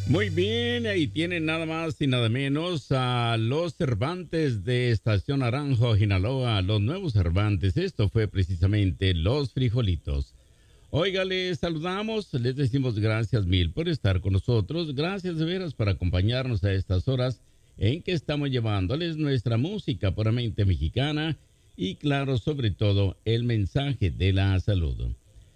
Muy bien, ahí tienen nada más y nada menos a los Cervantes de Estación Naranjo, Sinaloa, los nuevos Cervantes. Esto fue precisamente Los Frijolitos. Oiga, les saludamos, les decimos gracias mil por estar con nosotros. Gracias de veras por acompañarnos a estas horas en que estamos llevándoles nuestra música puramente mexicana y claro, sobre todo, el mensaje de la salud.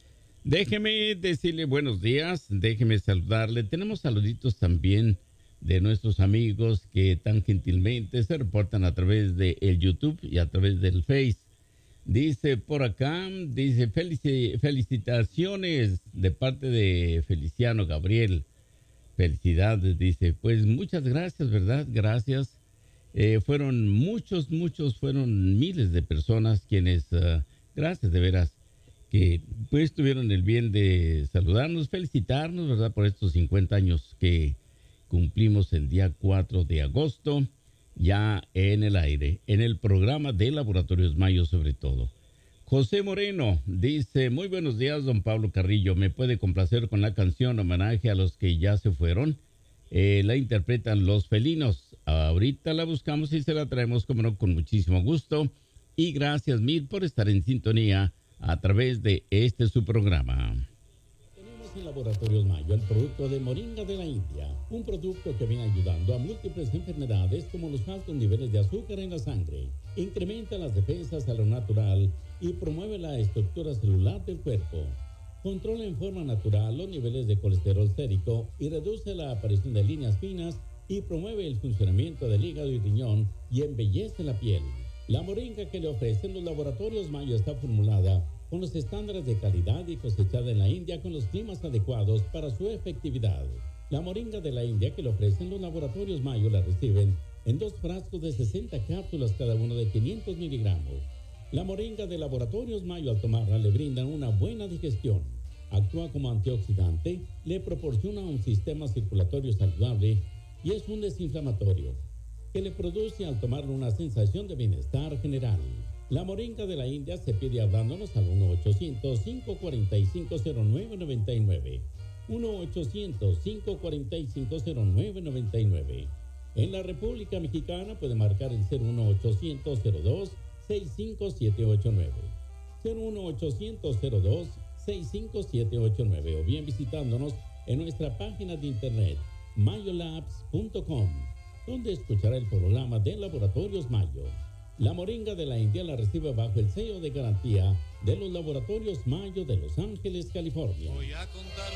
Déjeme decirle buenos días, déjeme saludarle. Tenemos saluditos también de nuestros amigos que tan gentilmente se reportan a través de el YouTube y a través del Face. Dice por acá, dice felicitaciones de parte de Feliciano Gabriel. Felicidades, dice. Pues muchas gracias, ¿verdad? Gracias. Fueron fueron miles de personas quienes, gracias de veras que pues tuvieron el bien de saludarnos, felicitarnos, ¿verdad? Por estos 50 años que cumplimos el día 4 de agosto, ya en el aire, en el programa de Laboratorios Mayo sobre todo. José Moreno dice, muy buenos días, don Pablo Carrillo, ¿me puede complacer con la canción homenaje a los que ya se fueron? La interpretan Los Felinos. Ahorita la buscamos y se la traemos, como no, con muchísimo gusto. Y gracias mil por estar en sintonía a través de su programa. Tenemos en Laboratorios Mayo el producto de Moringa de la India, un producto que viene ayudando a múltiples enfermedades como los altos niveles de azúcar en la sangre, incrementa las defensas a lo natural y promueve la estructura celular del cuerpo. Controla en forma natural los niveles de colesterol sérico y reduce la aparición de líneas finas y promueve el funcionamiento del hígado y riñón y embellece la piel. La moringa que le ofrecen los Laboratorios Mayo está formulada con los estándares de calidad y cosechada en la India con los climas adecuados para su efectividad. La moringa de la India que le ofrecen los Laboratorios Mayo la reciben en 2 frascos de 60 cápsulas cada uno de 500 miligramos. La moringa de Laboratorios Mayo al tomarla le brindan una buena digestión. Actúa como antioxidante, le proporciona un sistema circulatorio saludable y es un desinflamatorio que le produce al tomarlo una sensación de bienestar general. La moringa de la India se pide hablándonos al 1-800-545-0999. 1-800-545-0999. En la República Mexicana puede marcar el 01800-02-65789. 01800-02-65789 o bien visitándonos en nuestra página de internet mayolabs.com, donde escuchará el programa de Laboratorios Mayo. La moringa de la India la recibe bajo el sello de garantía de los Laboratorios Mayo de Los Ángeles, California. Voy a contar